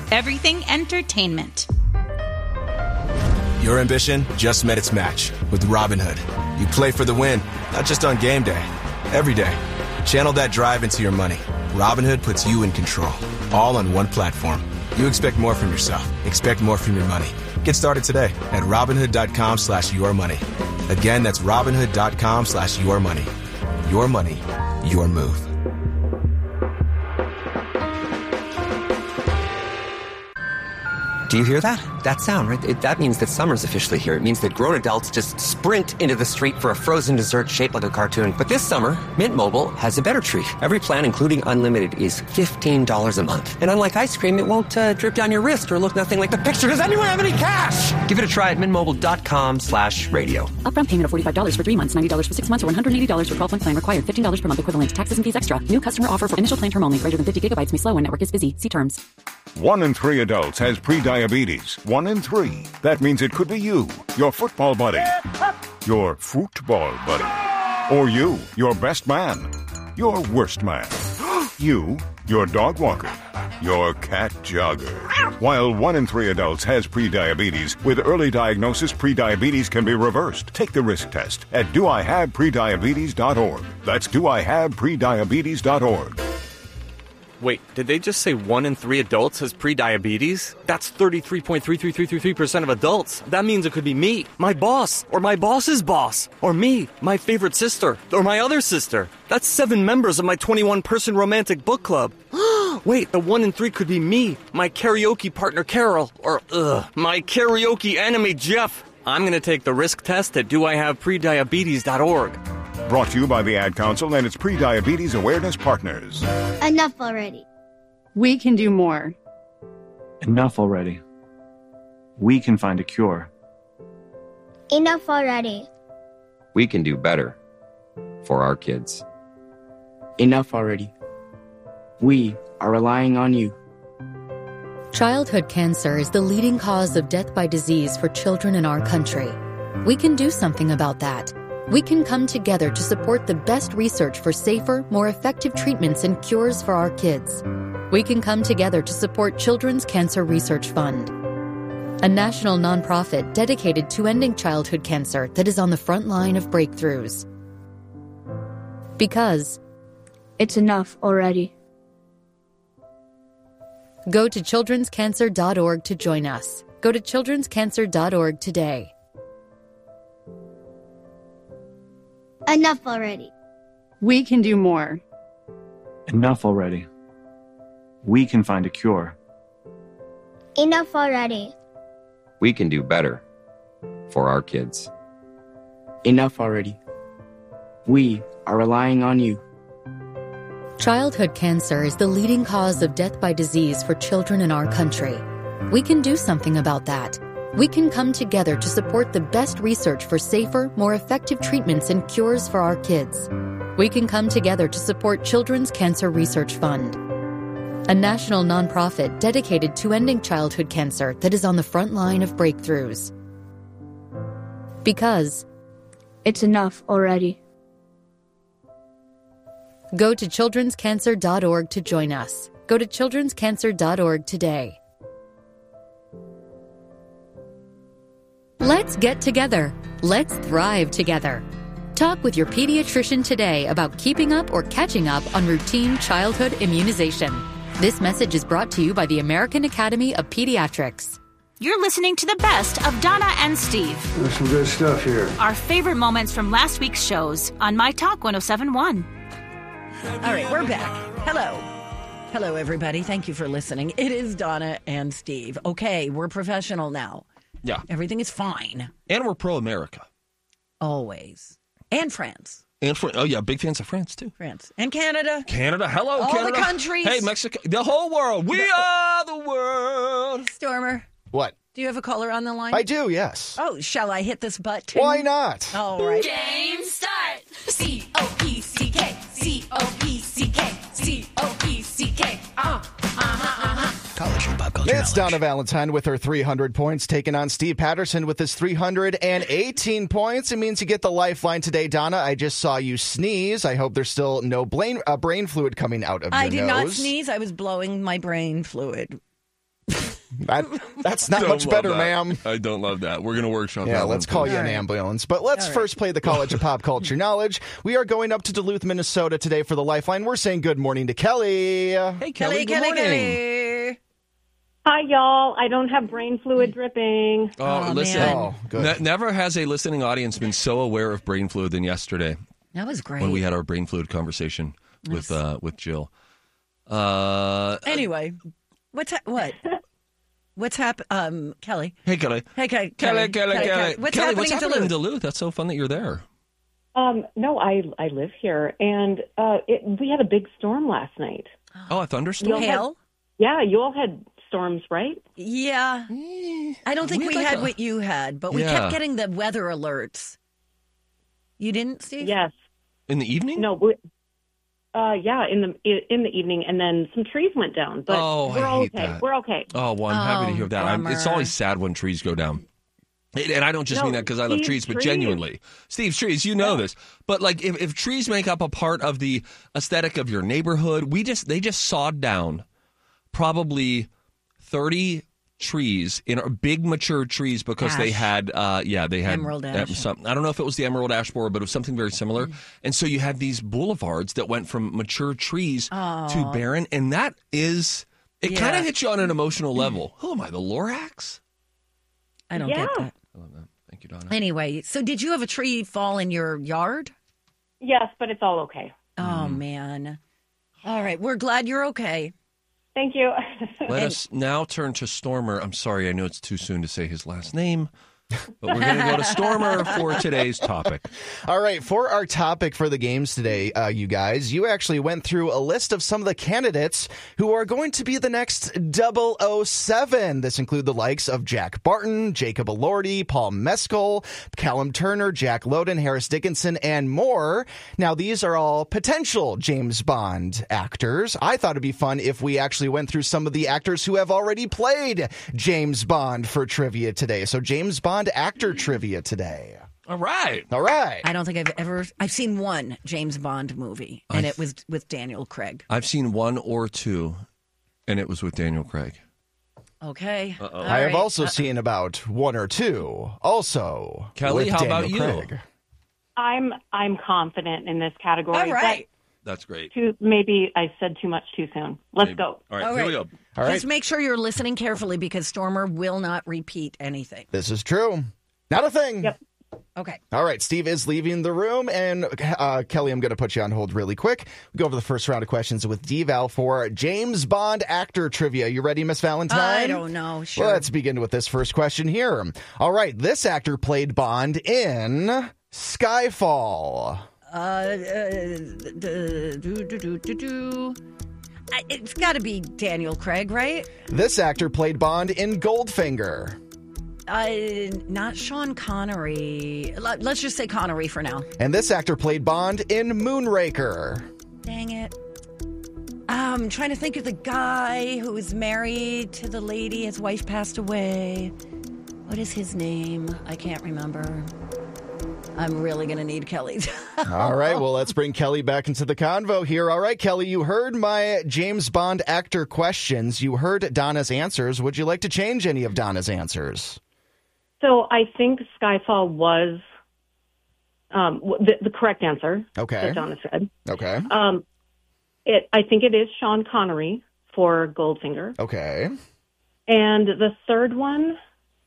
Everything Entertainment. Your ambition just met its match with Robinhood. You play for the win, not just on game day, every day. Channel that drive into your money. Robinhood puts you in control, all on one platform. You expect more from yourself. Expect more from your money. Get started today at Robinhood.com/yourmoney. Again, that's Robinhood.com/yourmoney. Your money, your move. Do you hear that? That sound, right? That means that summer's officially here. It means that grown adults just sprint into the street for a frozen dessert shaped like a cartoon. But this summer, Mint Mobile has a better treat. Every plan, including unlimited, is $15 a month. And unlike ice cream, it won't drip down your wrist or look nothing like the picture. Does anyone have any cash? Give it a try at mintmobile.com/radio. Upfront payment of $45 for 3 months, $90 for 6 months, or $180 for 12-month plan required. $15 per month equivalent. Taxes and fees extra. New customer offer for initial plan term only. Greater than 50 gigabytes may slow when network is busy. See terms. 1 in 3 adults has pre-diabetes. 1 in 3. That means it could be you, your football buddy, your football buddy, or you, your best man, your worst man, you, your dog walker, your cat jogger. While 1 in 3 adults has pre-diabetes, with early diagnosis, pre-diabetes can be reversed. Take the risk test at doihaveprediabetes.org. That's doihaveprediabetes.org. Wait, did they just say 1 in 3 adults has prediabetes? That's 33.33333% of adults. That means it could be me, my boss, or my boss's boss, or me, my favorite sister, or my other sister. That's 7 members of my 21-person romantic book club. Wait, the 1 in 3 could be me, my karaoke partner Carol, or my karaoke enemy Jeff. I'm going to take the risk test at doihaveprediabetes.org. Brought to you by the Ad Council and its pre-diabetes awareness partners. Enough already. We can do more. Enough already. We can find a cure. Enough already. We can do better for our kids. Enough already. We are relying on you. Childhood cancer is the leading cause of death by disease for children in our country. We can do something about that. We can come together to support the best research for safer, more effective treatments and cures for our kids. We can come together to support Children's Cancer Research Fund, a national nonprofit dedicated to ending childhood cancer that is on the front line of breakthroughs. Because it's enough already. Go to childrenscancer.org to join us. Go to childrenscancer.org today. Enough already. We can do more. Enough already. We can find a cure. Enough already. We can do better for our kids. Enough already. We are relying on you. Childhood cancer is the leading cause of death by disease for children in our country. We can do something about that. We can come together to support the best research for safer, more effective treatments and cures for our kids. We can come together to support Children's Cancer Research Fund, a national nonprofit dedicated to ending childhood cancer that is on the front line of breakthroughs. Because it's enough already. Go to childrenscancer.org to join us. Go to childrenscancer.org today. Let's get together. Let's thrive together. Talk with your pediatrician today about keeping up or catching up on routine childhood immunization. This message is brought to you by the American Academy of Pediatrics. You're listening to the best of Donna and Steve. There's some good stuff here. Our favorite moments from last week's shows on My Talk 107.1. All right, we're back. Hello. Hello, everybody. Thank you for listening. It is Donna and Steve. Okay, we're professional now. Yeah. Everything is fine. And we're pro-America. Always. And France. And oh, yeah, big fans of France, too. France. And Canada. Canada. Hello, all Canada. All the countries. Hey, Mexico. The whole world. We are the world. Stormer. What? Do you have a caller on the line? I do, yes. Oh, shall I hit this button? Why not? All right. Game start. C-O-P-C-K. C-O-P-C-K. C-O-P-C-K. College and pop culture. It's Donna Valentine with her 300 points, taking on Steve Patterson with his 318 points. It means you get the lifeline today, Donna. I just saw you sneeze. I hope there's still no brain fluid coming out of your nose. I did not sneeze. I was blowing my brain fluid. That's not much better, ma'am. I don't love that. We're going to workshop that. Yeah, let's call you an ambulance. But let's first play the College of Pop Culture Knowledge. We are going up to Duluth, Minnesota today for the Lifeline. We're saying good morning to Kelly. Hey, Kelly. Good morning. Kelly. Hi, y'all. I don't have brain fluid dripping. Oh, listen. Oh, good. Never has a listening audience been so aware of brain fluid than yesterday. That was great. When we had our brain fluid conversation with Jill. Anyway, what's happening, Kelly? Hey, Kelly. Hey, Kelly. Kelly. What's Kelly, happening in Duluth? That's so fun that you're there. No, I live here, and we had a big storm last night. Oh, a thunderstorm? Hail? Yeah, you all had storms, right? Yeah. I don't think we had what you had, but we kept getting the weather alerts. You didn't, Steve? Yes. In the evening? No, yeah, in the evening, and then some trees went down. But we're I hate okay. that. We're okay. Oh, well, I'm happy to hear that. It's always sad when trees go down. And I don't just mean that because I love trees, but genuinely. Steve's trees, you know this. But like if trees make up a part of the aesthetic of your neighborhood, they just sawed down probably 30 trees in big mature trees because they had emerald ash. I don't know if it was the emerald ash borer, but it was something very similar. And so you had these boulevards that went from mature trees to barren, and that is kind of hits you on an emotional level. Who am I, the Lorax? I don't get that. I love that. Thank you, Donna. Anyway, so did you have a tree fall in your yard? Yes, but it's all okay. Oh man. All right, we're glad you're okay. Thank you. Let us now turn to Stormer. I'm sorry, I know it's too soon to say his last name, but we're going to go to Stormer for today's topic. All right, for our topic for the games today, you guys, you actually went through a list of some of the candidates who are going to be the next 007. This include the likes of Jack Barton, Jacob Elordi, Paul Mescal, Callum Turner, Jack Lowden, Harris Dickinson, and more. Now, these are all potential James Bond actors. I thought it'd be fun if we actually went through some of the actors who have already played James Bond for trivia today. So James Bond actor trivia today. All right. I don't think I've seen one James Bond movie, and it was with Daniel Craig. I've seen one or two, and it was with Daniel Craig. Okay. I have also seen about one or two. Also, Kelly, with how Daniel about you? Craig. I'm confident in this category. All right. That's great. Maybe I said too much too soon. Let's go. All right, here we go. All right. Just make sure you're listening carefully because Stormer will not repeat anything. This is true. Not a thing. Yep. Okay. All right, Steve is leaving the room, and Kelly, I'm going to put you on hold really quick. We go over the first round of questions with D-Val for James Bond actor trivia. You ready, Miss Valentine? I don't know. Sure. Well, let's begin with this first question here. All right, this actor played Bond in Skyfall. It's got to be Daniel Craig, right? This actor played Bond in Goldfinger. Not Sean Connery. Let's just say Connery for now. And this actor played Bond in Moonraker. Dang it. I'm trying to think of the guy who was married to the lady. His wife passed away. What is his name? I can't remember. I'm really going to need Kelly. All right, well, let's bring Kelly back into the convo here. All right, Kelly, you heard my James Bond actor questions. You heard Donna's answers. Would you like to change any of Donna's answers? So I think Skyfall was the correct answer. Okay. That Donna said. Okay. I think it is Sean Connery for Goldfinger. Okay. And the third one,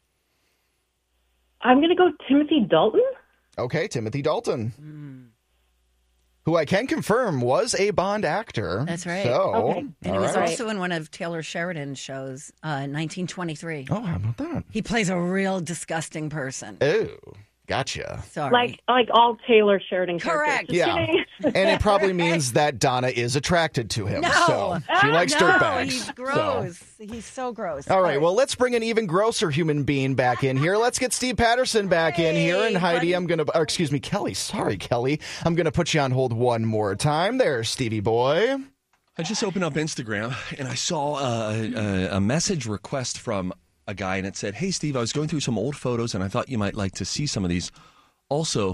I'm going to go Timothy Dalton. Okay, Timothy Dalton, who I can confirm was a Bond actor. That's right. So, okay. And he was also in one of Taylor Sheridan's shows, 1923. Oh, how about that? He plays a real disgusting person. Oh, gotcha. Sorry. Like all Taylor Sheridan Correct. characters. Yeah. And it probably means that Donna is attracted to him. No. So she likes dirtbags. He's gross. So. He's so gross. All right, well, let's bring an even grosser human being back in here. Let's get Steve Patterson back in here. And Heidi, Kelly. Sorry, Kelly. I'm going to put you on hold one more time. There, Stevie boy. I just opened up Instagram, and I saw a message request from a guy, and it said, "Hey, Steve, I was going through some old photos, and I thought you might like to see some of these. Also,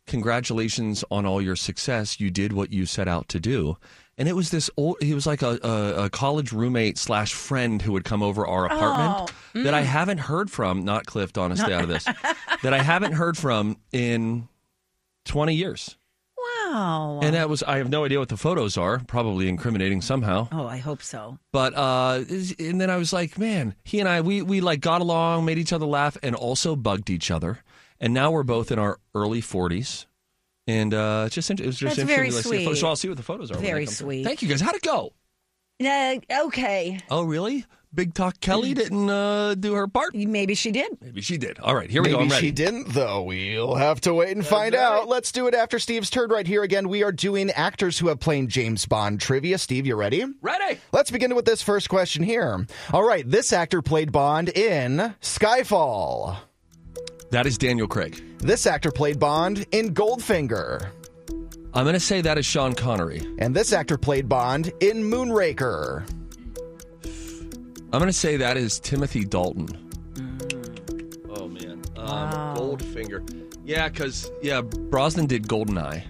congratulations on all your success. You did what you set out to do. And it was he was like a college roommate / friend who would come over our apartment that I haven't heard from, not Cliff, Donna, stay out of this, that I haven't heard from in 20 years. Wow. And I have no idea what the photos are, probably incriminating somehow. Oh, I hope so. But, and then I was like, man, he and I, we like got along, made each other laugh, and also bugged each other. And now we're both in our early 40s. And it was just interesting. That's very sweet. So I'll see what the photos are. Very sweet. Thank you guys. How'd it go? Okay. Oh, really? Big Talk Kelly didn't do her part? Maybe she did. Maybe she did. All right, here we go. I'm ready. Maybe she didn't, though. We'll have to wait and find out. Let's do it after Steve's turn right here again. We are doing actors who have played James Bond trivia. Steve, you ready? Ready. Let's begin with this first question here. All right, this actor played Bond in Skyfall. That is Daniel Craig. This actor played Bond in Goldfinger. I'm going to say that is Sean Connery. And this actor played Bond in Moonraker. I'm going to say that is Timothy Dalton. Oh, man. Goldfinger. Yeah, because, Brosnan did Goldeneye.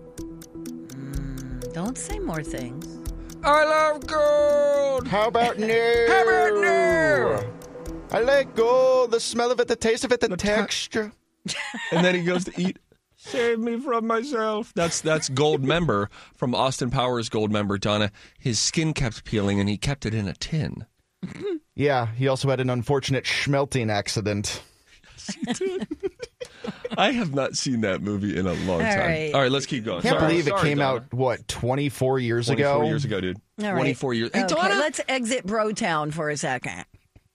Don't say more things. I love gold. How about new? I let go, the smell of it, the taste of it, the texture. And then he goes to eat. Save me from myself. That's Goldmember from Austin Powers Goldmember, Donna. His skin kept peeling and he kept it in a tin. Yeah, he also had an unfortunate schmelting accident. Yes, he did. I have not seen that movie in a long time. All right, let's keep going. Can't believe it came out, 24 years ago? 24 years ago, dude. All right. 24 years. Hey, okay, Donna. let's exit Brotown for a second.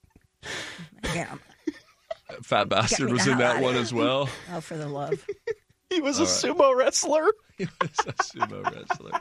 Yeah. Fat Bastard was in that one as well. Oh, for the love. He was a sumo wrestler. He was a sumo wrestler.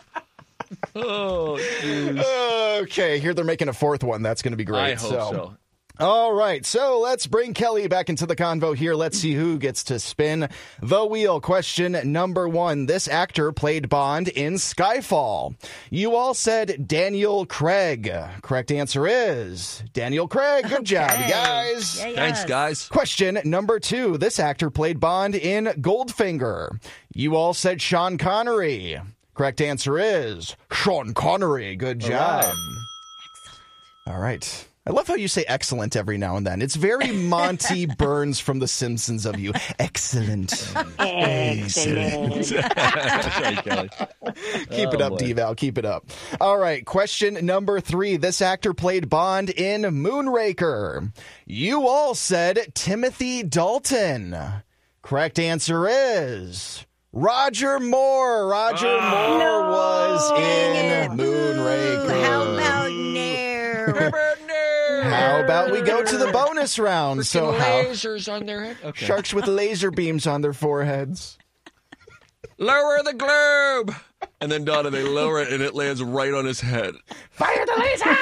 Oh, jeez. Okay, here they're making a fourth one. That's going to be great. I hope so. All right, so let's bring Kelly back into the convo here. Let's see who gets to spin the wheel. Question number 1. This actor played Bond in Skyfall. You all said Daniel Craig. Correct answer is Daniel Craig. Good job, you guys. Yeah, Thanks, guys. Question number 2. This actor played Bond in Goldfinger. You all said Sean Connery. Correct answer is Sean Connery. Good job. Excellent. All right. I love how you say excellent every now and then. It's very Monty Burns from The Simpsons of you. Excellent. Excellent. Sorry, Kelly. Keep it up, D-Val. Keep it up. All right. Question number 3. This actor played Bond in Moonraker. You all said Timothy Dalton. Correct answer is Roger Moore. Roger Moore was in Moonraker. How about no? How about we go to the bonus round? So lasers on their head. Okay. Sharks with laser beams on their foreheads. Lower the globe. And then, Donna, they lower it and it lands right on his head. Fire the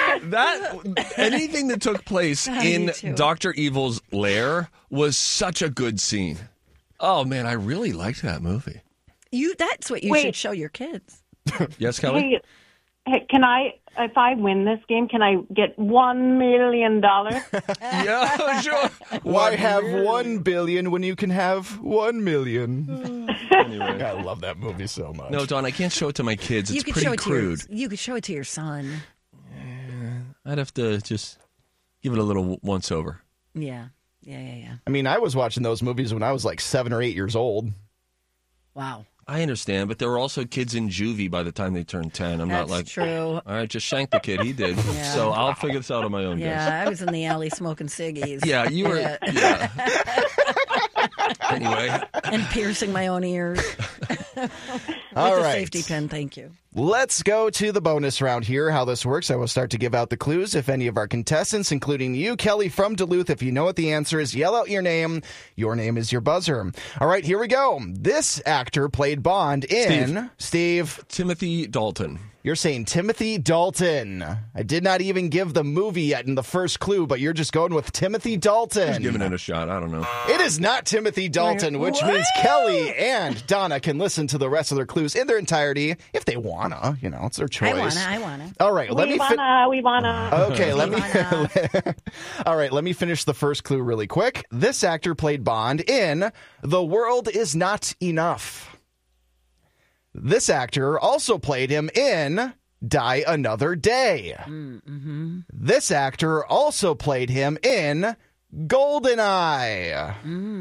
laser! Anything that took place in Dr. Evil's lair was such a good scene. Oh, man, I really liked that movie. That's what you should show your kids. Yes, Kelly? Hey, can I, if I win this game, can I get $1 million? Yeah, sure. Why have 1 billion when you can have 1 million? Anyway, I love that movie so much. No, Don, I can't show it to my kids. It's pretty crude. You could show it to your son. Yeah, I'd have to just give it a little once over. Yeah. I mean, I was watching those movies when I was like 7 or 8 years old. Wow. I understand, but there were also kids in juvie by the time they turned 10. I'm not like, true. All right, just shank the kid. He did. Yeah. So I'll figure this out on my own. Yeah, guys. I was in the alley smoking ciggies. Yeah, you were. Yeah. Anyway. And piercing my own ears. All right. A safety pin, thank you. Let's go to the bonus round here. How this works, I will start to give out the clues. If any of our contestants, including you, Kelly from Duluth, if you know what the answer is, yell out your name. Your name is your buzzer. All right, here we go. This actor played Bond in... Steve. Timothy Dalton. You're saying Timothy Dalton. I did not even give the movie yet in the first clue, but you're just going with Timothy Dalton. Just giving it a shot. I don't know. It is not Timothy Dalton, which means Kelly and Donna can listen to the rest of their clues in their entirety if they wanna. You know, it's their choice. I wanna. All right, we wanna. Okay, All right, let me finish the first clue really quick. This actor played Bond in The World Is Not Enough. This actor also played him in Die Another Day. Mm-hmm. This actor also played him in GoldenEye.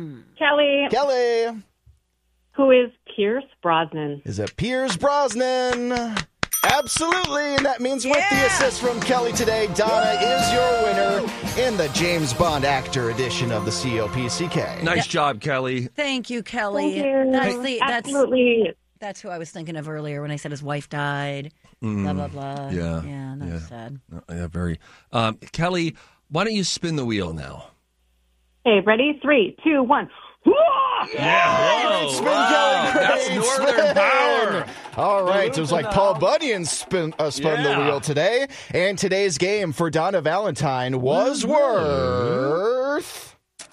Kelly. Who is Pierce Brosnan? Is it Pierce Brosnan? Absolutely, and that means with the assist from Kelly today, Donna is your winner in the James Bond actor edition of the COPCK. Nice job, Kelly. Thank you, Kelly. Thank you. Absolutely. That's who I was thinking of earlier when I said his wife died. Blah, blah, blah. Yeah. That's sad. Yeah, very. Kelly, why don't you spin the wheel now? Okay, ready? 3, 2, 1. Yeah. Spin, Kelly. That's Great Northern spin. Power. All right, it was like Paul Bunyan spun the wheel today. And today's game for Donna Valentine was worth...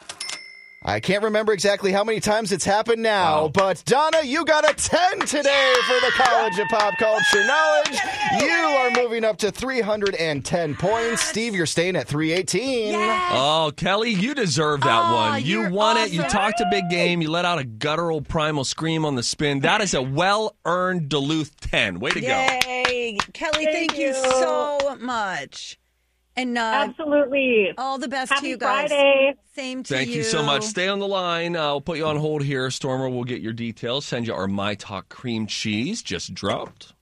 I can't remember exactly how many times it's happened now, but Donna, you got a 10 today for the College of Pop Culture Knowledge. You are moving up to 310 points. Steve, you're staying at 318. Oh, Kelly, you deserve that one. You won it. You talked a big game. You let out a guttural primal scream on the spin. That is a well-earned Duluth 10. Way to go. Yay. Kelly, thank you so much. And absolutely. All the best Happy to you guys. Friday. Same to you. Thank you so much. Stay on the line. I'll put you on hold here. Stormer will get your details. Send you our My Talk cream cheese. Just dropped.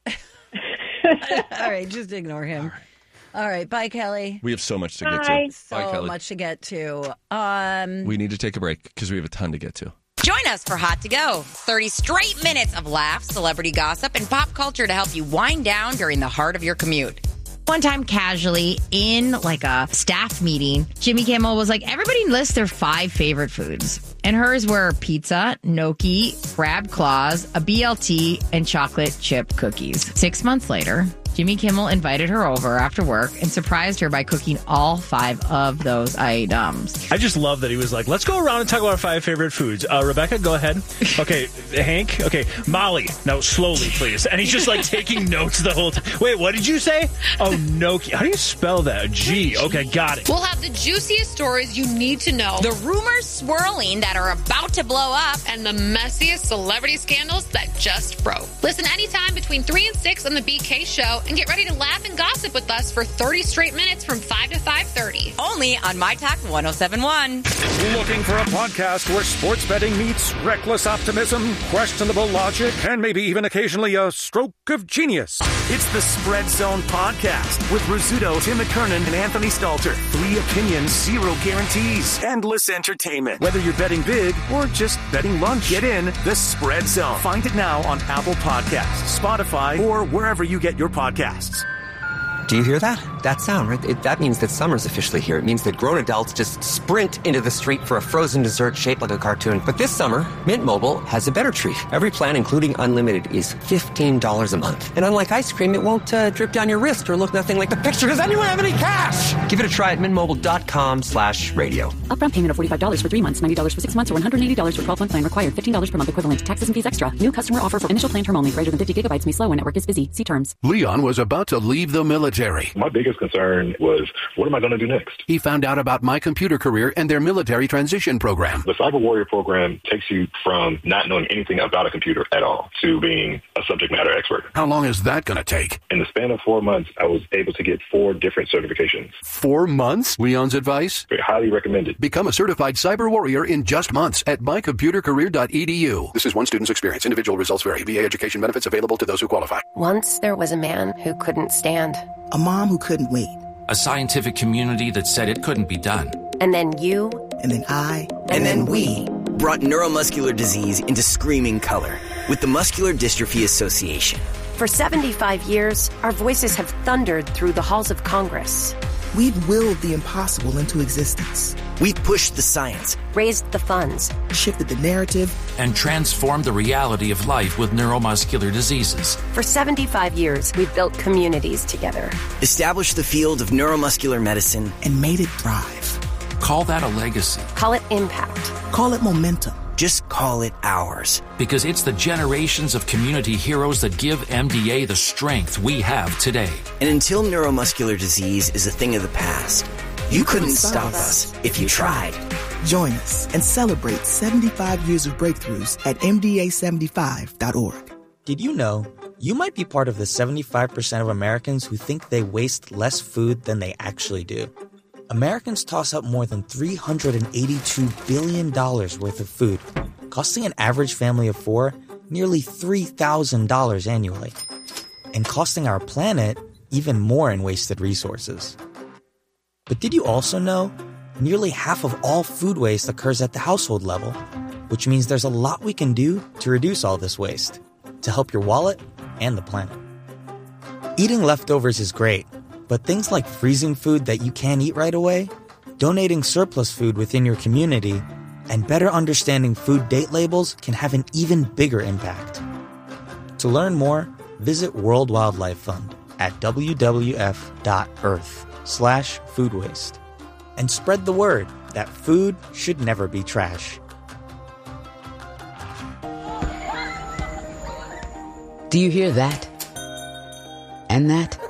All right, just ignore him. All right, bye, Kelly. We have so much to get to. So Bye, Kelly. much to get to. We need to take a break because we have a ton to get to. Join us for Hot to Go. 30 straight minutes of laughs, celebrity gossip, and pop culture to help you wind down during the heart of your commute. One time, casually, in like a staff meeting, Jimmy Kimmel was like, everybody lists their 5 favorite foods. And hers were pizza, gnocchi, crab claws, a BLT, and chocolate chip cookies. 6 months later, Jimmy Kimmel invited her over after work and surprised her by cooking all 5 of those items. I just love that he was like, let's go around and talk about our 5 favorite foods. Rebecca, go ahead. Okay, Hank. Okay, Molly. No, slowly, please. And he's just like taking notes the whole time. Wait, what did you say? Oh, gnocchi. How do you spell that? G. Okay, got it. We'll have the juiciest stories you need to know, the rumors swirling that are about to blow up, and the messiest celebrity scandals that just broke. Listen anytime between 3 and 6 on the BK Show, and get ready to laugh and gossip with us for 30 straight minutes from 5 to 5:30. Only on My Talk 107.1. Looking for a podcast where sports betting meets reckless optimism, questionable logic, and maybe even occasionally a stroke of genius? It's the Spread Zone Podcast with Rizzuto, Tim McKernan, and Anthony Stalter. 3 opinions, 0 guarantees. Endless entertainment. Whether you're betting big or just betting lunch, get in the Spread Zone. Find it now on Apple Podcasts, Spotify, or wherever you get your podcasts. Do you hear that? That sound, right? That means that summer's officially here. It means that grown adults just sprint into the street for a frozen dessert shaped like a cartoon. But this summer, Mint Mobile has a better treat. Every plan, including unlimited, is $15 a month. And unlike ice cream, it won't drip down your wrist or look nothing like the picture. Does anyone have any cash? Give it a try at mintmobile.com/radio. Upfront payment of $45 for 3 months, $90 for 6 months, or $180 for 12-month plan required. $15 per month equivalent. Taxes and fees extra. New customer offer for initial plan term only. Greater than 50 gigabytes may slow when network is busy. See terms. Leon was about to leave the military. My biggest concern was, what am I going to do next? He found out about My Computer Career and their military transition program. The Cyber Warrior program takes you from not knowing anything about a computer at all to being a subject matter expert. How long is that going to take? In the span of 4 months, I was able to get 4 different certifications. 4 months? Leon's advice? Very highly recommended. Become a certified cyber warrior in just months at mycomputercareer.edu. This is one student's experience. Individual results vary. VA education benefits available to those who qualify. Once there was a man who couldn't stand. A mom who couldn't wait. A scientific community that said it couldn't be done. And then you. And then I. And then we brought neuromuscular disease into screaming color with the Muscular Dystrophy Association. For 75 years, our voices have thundered through the halls of Congress. We've willed the impossible into existence. We've pushed the science, raised the funds, shifted the narrative, and transformed the reality of life with neuromuscular diseases. For 75 years, we've built communities together. Established the field of neuromuscular medicine, and made it thrive. Call that a legacy. Call it impact. Call it momentum. Just call it ours. Because it's the generations of community heroes that give MDA the strength we have today. And until neuromuscular disease is a thing of the past, you couldn't stop us if you tried. Join us and celebrate 75 years of breakthroughs at MDA75.org. Did you know you might be part of the 75% of Americans who think they waste less food than they actually do? Americans toss out more than $382 billion worth of food, costing an average family of 4 nearly $3,000 annually, and costing our planet even more in wasted resources. But did you also know nearly half of all food waste occurs at the household level, which means there's a lot we can do to reduce all this waste, to help your wallet and the planet. Eating leftovers is great, but things like freezing food that you can't eat right away, donating surplus food within your community, and better understanding food date labels can have an even bigger impact. To learn more, visit World Wildlife Fund at wwf.earth/food waste and spread the word that food should never be trash. Do you hear that? And that?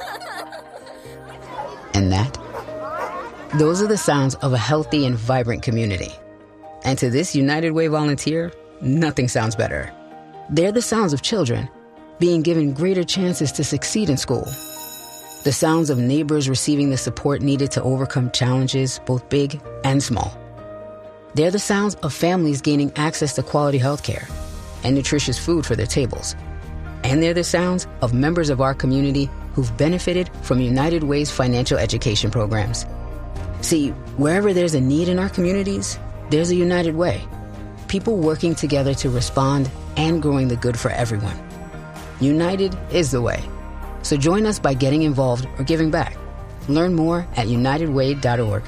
And that? Those are the sounds of a healthy and vibrant community. And to this United Way volunteer, nothing sounds better. They're the sounds of children being given greater chances to succeed in school. The sounds of neighbors receiving the support needed to overcome challenges, both big and small. They're the sounds of families gaining access to quality health care and nutritious food for their tables. And they're the sounds of members of our community who've benefited from United Way's financial education programs. See, wherever there's a need in our communities, there's a United Way. People working together to respond and growing the good for everyone. United is the way. So join us by getting involved or giving back. Learn more at unitedway.org.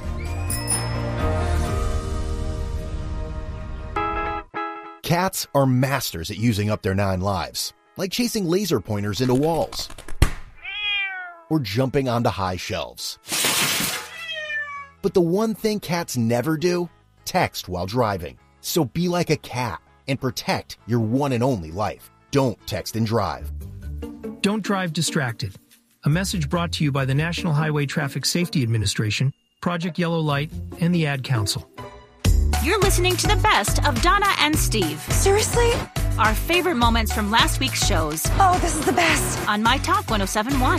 Cats are masters at using up their 9 lives, like chasing laser pointers into walls or jumping onto high shelves. But the one thing cats never do, text while driving. So be like a cat and protect your one and only life. Don't text and drive. Don't drive distracted. A message brought to you by the National Highway Traffic Safety Administration, Project Yellow Light, and the Ad Council. You're listening to the best of Donna and Steve. Seriously? Our favorite moments from last week's shows. Oh, this is the best. On My Talk 107.1.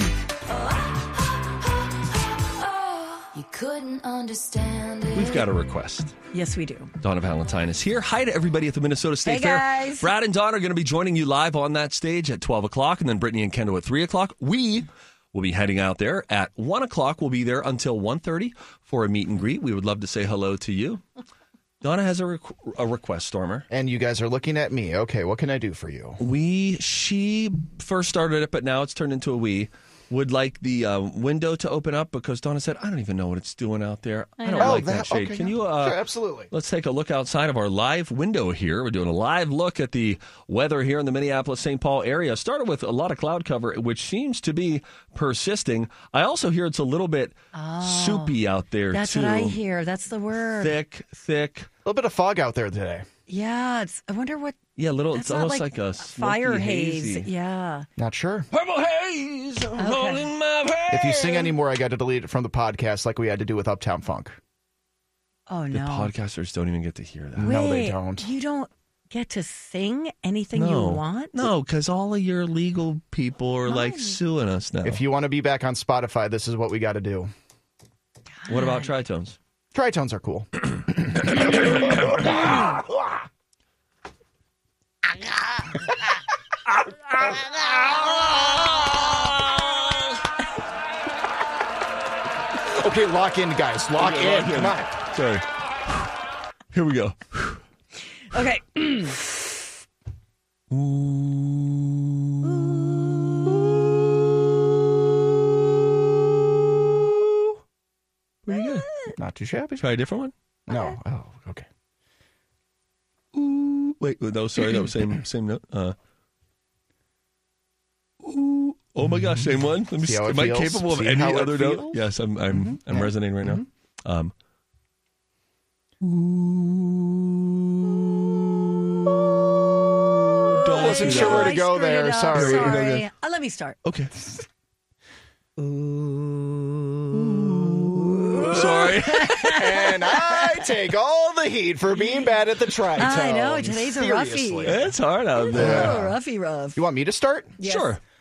You couldn't understand it. We've got a request. Yes, we do. Donna Valentine is here. Hi to everybody at the Minnesota State Fair. Guys. Brad and Donna are going to be joining you live on that stage at 12 o'clock, and then Brittany and Kendall at 3 o'clock. We will be heading out there at 1 o'clock. We'll be there until 1:30 for a meet and greet. We would love to say hello to you. Donna has a request, Stormer. And you guys are looking at me. Okay, what can I do for you? She first started it, but now it's turned into a we. Would like the window to open up because Donna said, I don't even know what it's doing out there. I don't like that shade. Okay, Can you? Sure, absolutely. Let's take a look outside of our live window here. We're doing a live look at the weather here in the Minneapolis-St. Paul area. Started with a lot of cloud cover, which seems to be persisting. I also hear it's a little bit soupy out there, That's too. what I hear. That's the word. Thick. A little bit of fog out there today. Yeah, I wonder what. Yeah, little. It's almost like a fire hazy. haze. Yeah. Not sure. Purple haze rolling my hair. If you sing anymore, I got to delete it from the podcast like we had to do with Uptown Funk. Oh, The no. podcasters don't even get to hear that. No, they don't. You don't get to sing anything you want? No, because all of your legal people are like suing us now. If you want to be back on Spotify, this is what we got to do. What about tritones? Tritones are cool. Okay, lock in, guys. Lock in. Come on. Sorry. Here we go. Okay. Pretty good. Not too shabby. Try a different one? No. Oh, okay. Wait, no, sorry, that was same note. Ooh. Oh my gosh, same one. Let me see. Am I capable of any other note? Yes, I'm resonating right now. I wasn't sure where to go there. Sorry. Let me start. Okay. Sorry. And I take all the heat for being bad at the tritone. I know. Today's a roughie. It's hard out there. Oh, roughy rough. You want me to start? Yes. Sure.